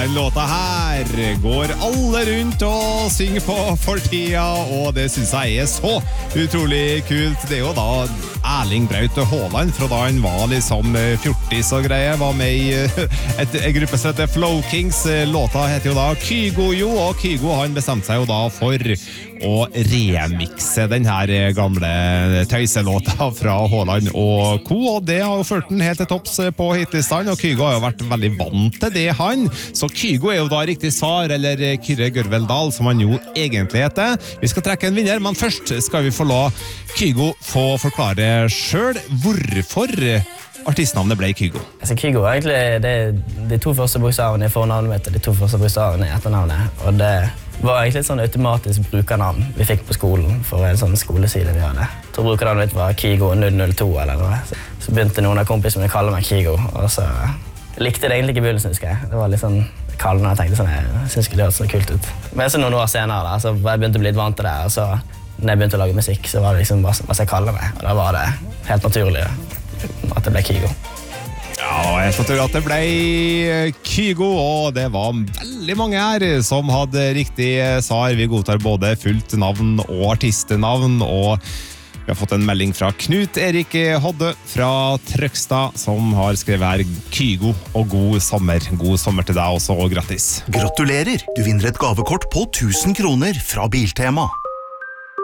Den låta her går alle rundt og synger på for tida, og det synes jeg så utrolig kult. Det jo da Erling Braut Haaland, fra da han var liksom 40 og greie, var med i en gruppe som heter Flow Kings. Låta heter jo da Kygo Jo, og Kygo han bestemte seg jo da for å remixe den her gamle tøyselåta fra Haaland og Co, og det har jo ført den helt til topps på hitlistene, og Kygo har jo vært veldig vant til det han, så Kygo jo da riktig svar, eller Kyrre Gørveldal som han jo egentlig heter. Vi skal trekke en vinner, men først skal vi få la Kygo få forklare selv hvorfor artistnavnet ble Kygo. Altså Kygo er egentlig de to første bokstavene i fornavnet mitt og de to første bokstavene i etternavnet, og det var egentlig et sånn automatisk brukernavn vi fikk på skolen for en sånn skoleside vi hadde. Jeg tror brukernavnet mitt var Kygo 002 eller noe. Så begynte noen av kompisene å kalle meg Kygo, og så likte det egentlig ikke i begynnelsen, husker jeg. Det var litt sånn kallende, jeg tenkte sånn, jeg synes ikke det hørtes så kult ut. Men så noen år senere da, så jeg begynte å bli litt vant til det, og så når jeg begynte å lage musikk, så var det liksom hva jeg kaller meg, og da var det helt naturlig at det ble Kygo. Ja, jeg tror at det ble Kygo, og det var veldig mange her som hadde riktig svar. Vi godtar både fullt navn og artistnavn, og vi har fått en melding fra Knut Erik Hodde fra Trøgstad, som har skrevet her Kygo og god sommer. God sommer til deg også, og grattis. Gratulerer! Du vinner et gavekort på 1000 kroner fra Biltema.